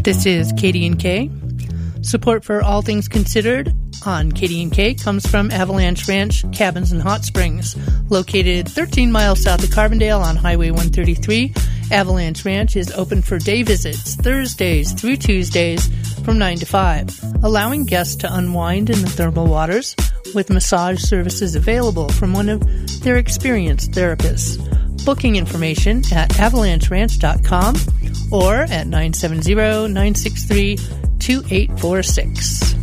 This is Katie and Kay. Support for All Things Considered on Katie and Kay comes from Avalanche Ranch Cabins and Hot Springs. Located 13 miles south of Carbondale on Highway 133, Avalanche Ranch is open for day visits Thursdays through Tuesdays from 9 to 5, allowing guests to unwind in the thermal waters with massage services available from one of their experienced therapists. Booking information at avalancheranch.com or at 970-963-2846.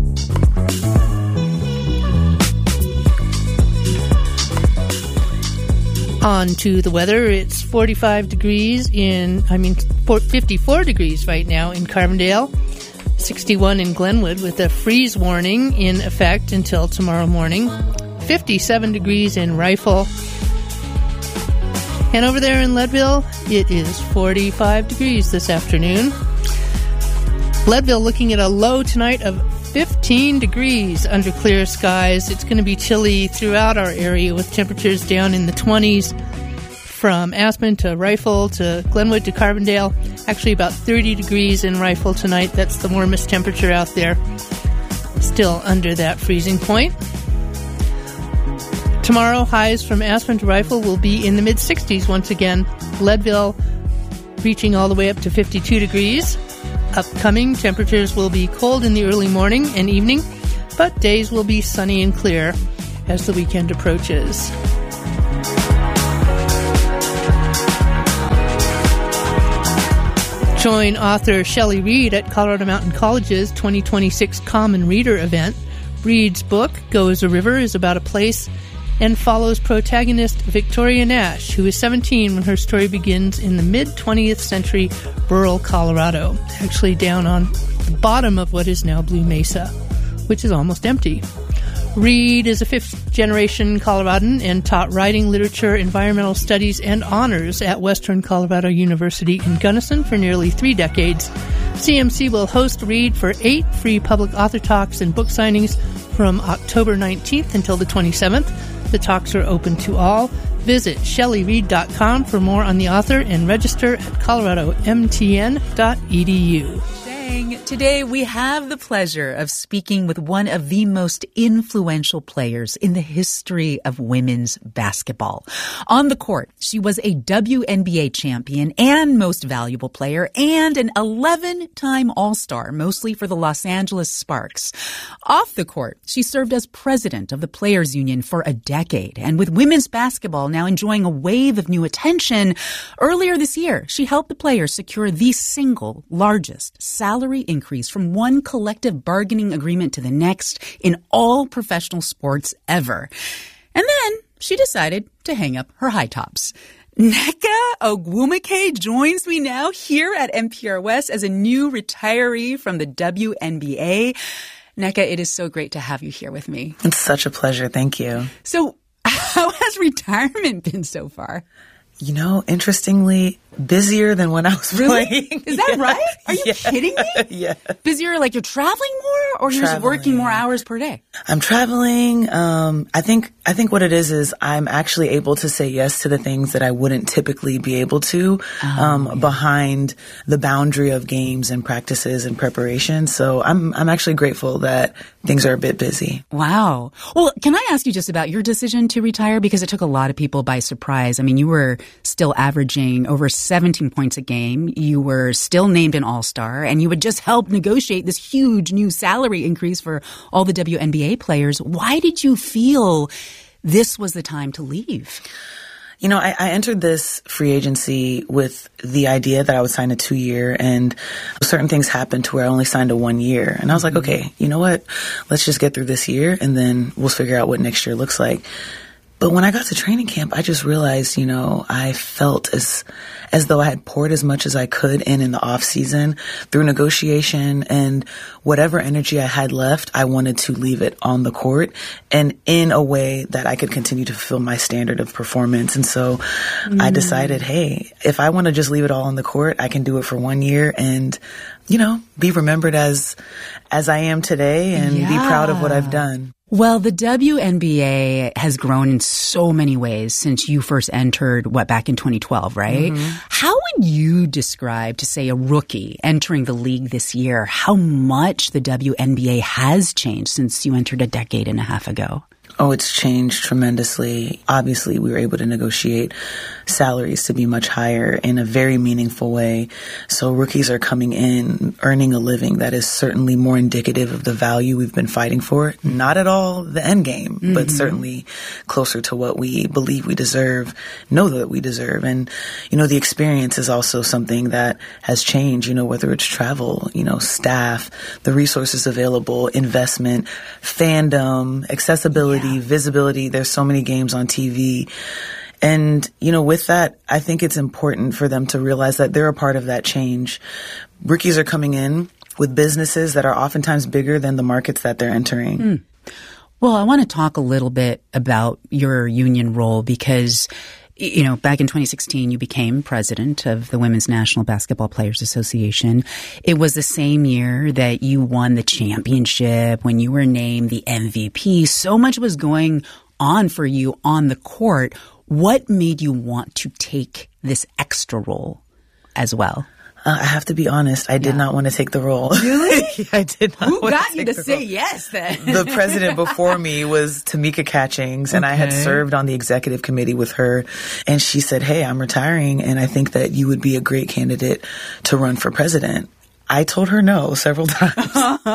On to the weather. It's 54 degrees right now in Carbondale, 61 in Glenwood with a freeze warning in effect until tomorrow morning, 57 degrees in Rifle. And over there in Leadville, it is 45 degrees this afternoon. Leadville looking at a low tonight of 15 degrees under clear skies. It's going to be chilly throughout our area with temperatures down in the 20s from Aspen to Rifle to Glenwood to Carbondale. Actually about 30 degrees in Rifle tonight. That's the warmest temperature out there. Still under that freezing point. Tomorrow, highs from Aspen to Rifle will be in the mid-60s once again. Leadville reaching all the way up to 52 degrees. Upcoming temperatures will be cold in the early morning and evening, but days will be sunny and clear as the weekend approaches. Join author Shelley Reed at Colorado Mountain College's 2026 Common Reader event. Reed's book, Go as a River, is about a place and follows protagonist Victoria Nash, who is 17 when her story begins in the mid-20th century rural Colorado, actually down on the bottom of what is now Blue Mesa, which is almost empty. Reed is a fifth-generation Coloradan and taught writing, literature, environmental studies, and honors at Western Colorado University in Gunnison for nearly 3 decades. CMC will host Reed for 8 free public author talks and book signings from October 19th until the 27th. The talks are open to all. Visit shelleyreed.com for more on the author and register at coloradomtn.edu. Today, we have the pleasure of speaking with one of the most influential players in the history of women's basketball. On the court, she was a WNBA champion and most valuable player and an 11-time All-Star, mostly for the Los Angeles Sparks. Off the court, she served as president of the Players Union for a decade. And with women's basketball now enjoying a wave of new attention, earlier this year, she helped the players secure the single largest salary increase from one collective bargaining agreement to the next in all professional sports ever. And then she decided to hang up her high tops. Nneka Ogwumike joins me now here at NPR West as a new retiree from the WNBA. Nneka, it is so great to have you here with me. It's such a pleasure. Thank you. So how has retirement been so far? You know, interestingly, busier than when I was playing. Is that right? Are you kidding me? Yeah. Busier, like you're traveling more, or you're just working more hours per day? I'm traveling. I think what it is I'm actually able to say yes to the things that I wouldn't typically be able to behind the boundary of games and practices and preparation. So I'm actually grateful that things are a bit busy. Wow. Well, can I ask you just about your decision to retire? Because it took a lot of people by surprise. I mean, you were still averaging over 17 points a game. You were still named an All-Star, and you had just helped negotiate this huge new salary increase for all the WNBA players. Why did you feel this was the time to leave? You know, I entered this free agency with the idea that I would sign a 2-year, and certain things happened to where I only signed a 1 year. And I was like, okay, you know what? Let's just get through this year, and then we'll figure out what next year looks like. But when I got to training camp, I just realized, you know, I felt as though I had poured as much as I could in the off season through negotiation, and whatever energy I had left, I wanted to leave it on the court and in a way that I could continue to fulfill my standard of performance. And so I decided, hey, if I want to just leave it all on the court, I can do it for 1 year and, you know, be remembered as I am today and be proud of what I've done. Well, the WNBA has grown in so many ways since you first entered, back in 2012, right? Mm-hmm. How would you describe, to say, a rookie entering the league this year, how much the WNBA has changed since you entered a decade and a half ago? Oh, it's changed tremendously. Obviously, we were able to negotiate salaries to be much higher in a very meaningful way. So rookies are coming in, earning a living that is certainly more indicative of the value we've been fighting for. Not at all the end game, but certainly closer to what we believe we deserve, know that we deserve. And, the experience is also something that has changed, whether it's travel, staff, the resources available, investment, fandom, accessibility, visibility. There's so many games on TV. And, with that, I think it's important for them to realize that they're a part of that change. Rookies are coming in with businesses that are oftentimes bigger than the markets that they're entering. Well, I want to talk a little bit about your union role because, back in 2016, you became president of the Women's National Basketball Players Association. It was the same year that you won the championship, when you were named the MVP. So much was going on for you on the court. What made you want to take this extra role as well? I have to be honest. I did not want to take the role. Really? I did not. Who want got to you take to the say role. yes then? The president before me was Tamika Catchings, and I had served on the executive committee with her. And she said, "Hey, I'm retiring, and I think that you would be a great candidate to run for president." I told her no several times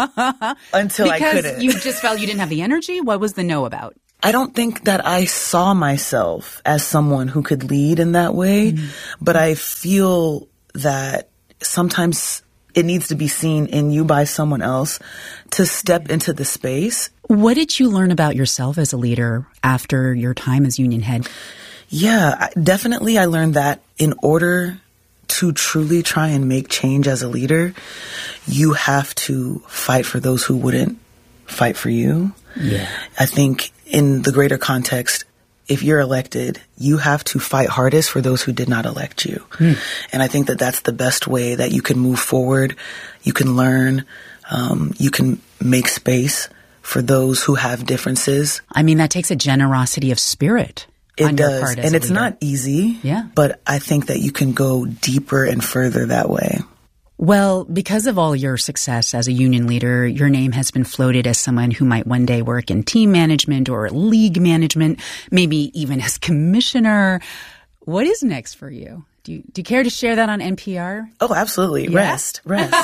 until I couldn't. Because you just felt you didn't have the energy? What was the no about? I don't think that I saw myself as someone who could lead in that way, but I feel that sometimes it needs to be seen in you by someone else to step into the space. What did you learn about yourself as a leader after your time as union head? Yeah, definitely I learned that in order to truly try and make change as a leader, you have to fight for those who wouldn't fight for you. Yeah. I think in the greater context, if you're elected, you have to fight hardest for those who did not elect you. And I think that that's the best way that you can move forward. You can learn. You can make space for those who have differences. I mean, that takes a generosity of spirit. It does. And it's not easy. Yeah. But I think that you can go deeper and further that way. Well, because of all your success as a union leader, your name has been floated as someone who might one day work in team management or league management, maybe even as commissioner. What is next for you? Do you care to share that on NPR? Oh, absolutely. Yeah? Rest.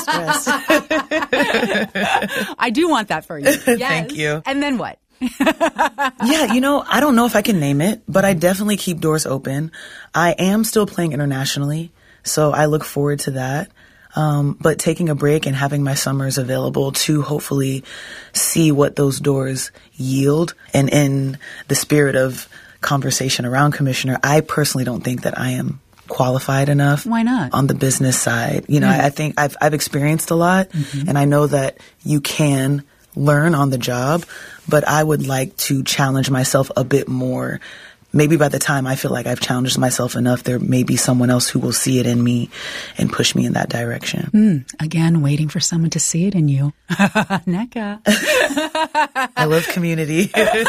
I do want that for you. Yes. Thank you. And then what? Yeah, I don't know if I can name it, but I definitely keep doors open. I am still playing internationally, so I look forward to that. But taking a break and having my summers available to hopefully see what those doors yield. And in the spirit of conversation around commissioner, I personally don't think that I am qualified enough. Why not? On the business side. I think I've experienced a lot, and I know that you can learn on the job, but I would like to challenge myself a bit more. Maybe by the time I feel like I've challenged myself enough, there may be someone else who will see it in me and push me in that direction. Again, waiting for someone to see it in you. Nneka. I love community.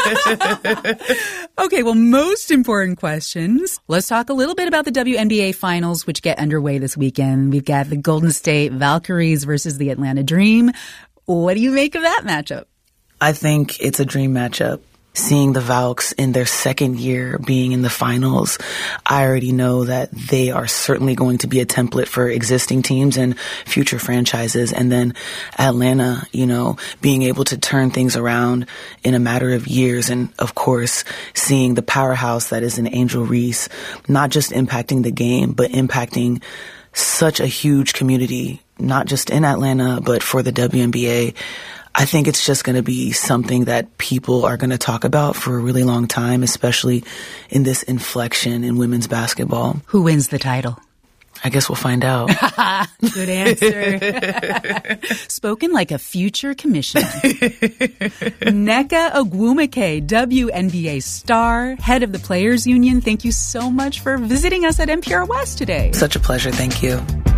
Okay, well, most important questions. Let's talk a little bit about the WNBA finals, which get underway this weekend. We've got the Golden State Valkyries versus the Atlanta Dream. What do you make of that matchup? I think it's a dream matchup. Seeing the Valks in their second year being in the finals, I already know that they are certainly going to be a template for existing teams and future franchises. And then Atlanta, being able to turn things around in a matter of years. And of course, seeing the powerhouse that is an Angel Reese, not just impacting the game, but impacting such a huge community, not just in Atlanta, but for the WNBA. I think it's just going to be something that people are going to talk about for a really long time, especially in this inflection in women's basketball. Who wins the title? I guess we'll find out. Good answer. Spoken like a future commissioner. Nneka Ogwumike, WNBA star, head of the Players Union. Thank you so much for visiting us at NPR West today. Such a pleasure. Thank you.